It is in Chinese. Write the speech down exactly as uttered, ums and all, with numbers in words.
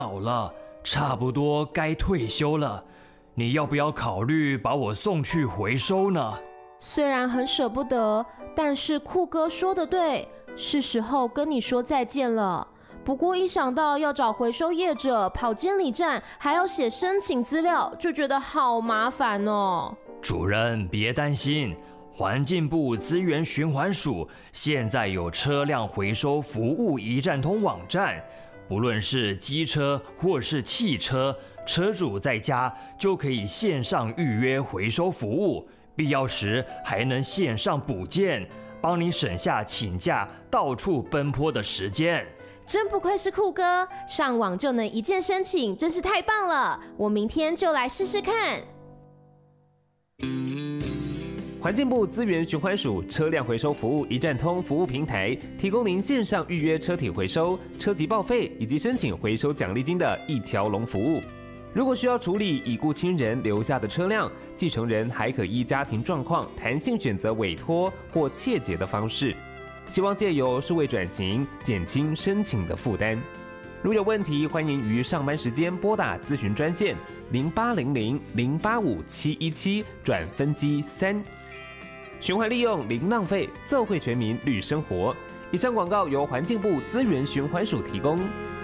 好了，差不多该退休了，你要不要考虑把我送去回收呢？ 虽然很舍不得，但是酷哥说的对，是时候跟你说再见了。不过一想到要找回收业者、跑监理站，还要写申请资料，就觉得好麻烦哦。 主任别担心，环境部资源循环署现在有车辆回收服务一站通网站，不论是机车或是汽车，车主在家就可以线上预约回收服务。必要时还能线上补件，帮你省下请假到处奔波的时间。 真不愧是酷哥，上网就能一键申请，真是太棒了！我明天就来试试看。 环境部资源循环署车辆回收服务一站通服务平台，提供您线上预约车体回收、车籍报废以及申请回收奖励金的一条龙服务。如果需要处理已故亲人留下的车辆，继承人还可依家庭状况弹性选择委托或切结的方式，希望借由数位转型减轻申请的负担。如有问题，欢迎于上班时间拨打咨询专线零八零零零八五七一七转分机三。循环利用零浪费，奏会全民绿生活。以上广告由环境部资源循环署提供。